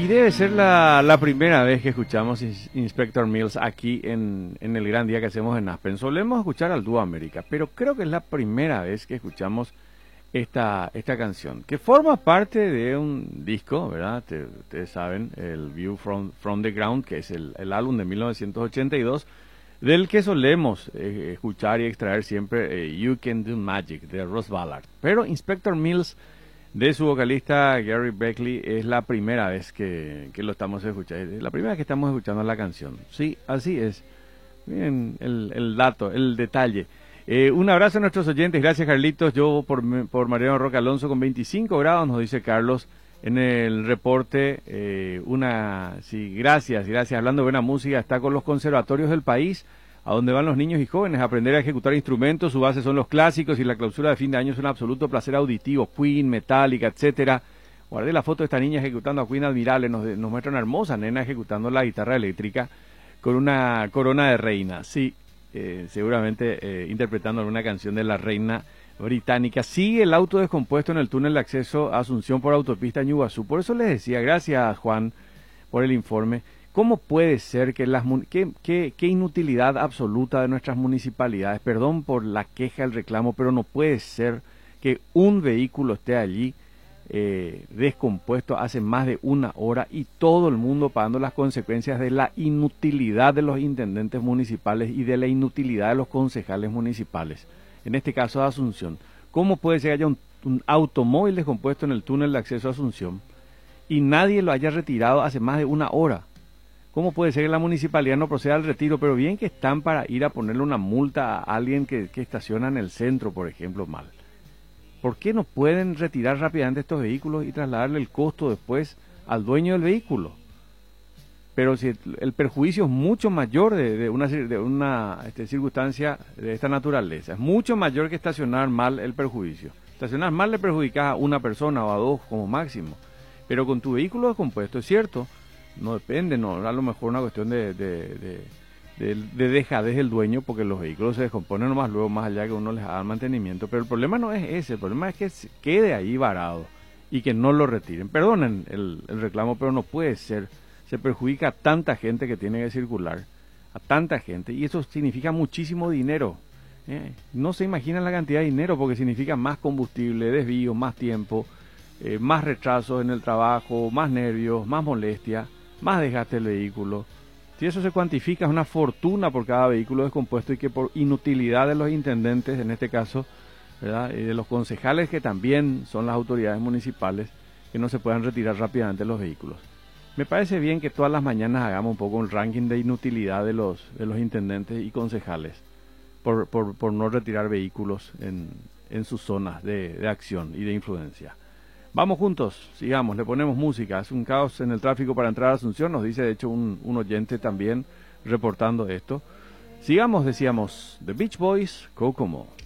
Y debe ser la primera vez que escuchamos Inspector Mills aquí en el gran día que hacemos en Aspen. Solemos escuchar al dúo América, pero creo que es la primera vez que escuchamos esta canción, que forma parte de un disco, ¿verdad? Ustedes saben, el View from the Ground, que es el álbum de 1982, del que solemos escuchar y extraer siempre You Can Do Magic, de Ross Ballard. Pero Inspector Mills, de su vocalista Gary Beckley, es la primera vez que lo estamos escuchando, es la primera vez que estamos escuchando la canción. Sí, así es. Miren el dato, el detalle. Un abrazo a nuestros oyentes, gracias Carlitos. Yo por Mariano Roca Alonso con 25 grados, nos dice Carlos en el reporte. Sí, gracias. Hablando de buena música, está con los conservatorios del país, a donde van los niños y jóvenes a aprender a ejecutar instrumentos. Su base son los clásicos y la clausura de fin de año es un absoluto placer auditivo. Queen, Metallica, etcétera. Guardé la foto de esta niña ejecutando a Queen, admirable. Nos muestra una hermosa nena ejecutando la guitarra eléctrica con una corona de reina. Sí, seguramente interpretando alguna canción de la reina británica. Sigue el auto descompuesto en el túnel de acceso a Asunción por autopista Ñuguazú. Por eso les decía, gracias Juan por el informe. ¿Cómo puede ser que qué inutilidad absoluta de nuestras municipalidades? Perdón por la queja, el reclamo, pero no puede ser que un vehículo esté allí descompuesto hace más de una hora y todo el mundo pagando las consecuencias de la inutilidad de los intendentes municipales y de la inutilidad de los concejales municipales, en este caso de Asunción. ¿Cómo puede ser que haya un automóvil descompuesto en el túnel de acceso a Asunción y nadie lo haya retirado hace más de una hora? ¿Cómo puede ser que la municipalidad no proceda al retiro? Pero bien que están para ir a ponerle una multa a alguien que estaciona en el centro, por ejemplo, mal. ¿Por qué no pueden retirar rápidamente estos vehículos y trasladarle el costo después al dueño del vehículo? Pero si el perjuicio es mucho mayor de una circunstancia de esta naturaleza, es mucho mayor que estacionar mal el perjuicio. Estacionar mal le perjudicas a una persona o a dos como máximo, pero con tu vehículo descompuesto, es cierto, no depende, no, a lo mejor una cuestión de dejadez del dueño, porque los vehículos se descomponen nomás luego, más allá que uno les haga el mantenimiento. Pero el problema no es ese, el problema es que se quede ahí varado y que no lo retiren. Perdonen el reclamo, pero no puede ser. Se perjudica a tanta gente que tiene que circular, a tanta gente, y eso significa muchísimo dinero. No se imaginan la cantidad de dinero, porque significa más combustible, desvíos, más tiempo, más retrasos en el trabajo, más nervios, más molestia, más desgaste del vehículo. Si eso se cuantifica, es una fortuna por cada vehículo descompuesto, y que por inutilidad de los intendentes, en este caso, ¿verdad?, y de los concejales, que también son las autoridades municipales, que no se puedan retirar rápidamente los vehículos. Me parece bien que todas las mañanas hagamos un poco un ranking de inutilidad de los intendentes y concejales por no retirar vehículos en sus zonas de acción y de influencia. Vamos juntos, sigamos, le ponemos música. Es un caos en el tráfico para entrar a Asunción, nos dice de hecho un oyente también reportando esto. Sigamos, decíamos, The Beach Boys, Kokomo.